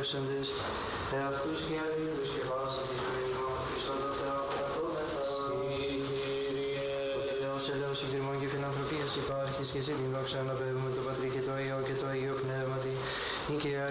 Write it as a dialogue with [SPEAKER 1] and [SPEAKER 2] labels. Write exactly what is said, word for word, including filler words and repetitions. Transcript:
[SPEAKER 1] ονειρεύσαντες, εαυτούς και αλλήλους και πάσα της ζωής μας, Χριστό το Θεό παρακόμεθα. Ο Θεός ελέος συγκριμών και φιλανθρωπίας υπάρχεις και σε την δόξα αναπέμπουμε το Πατρί και το Υιό και το Αγίο Πνεύματι, νικαία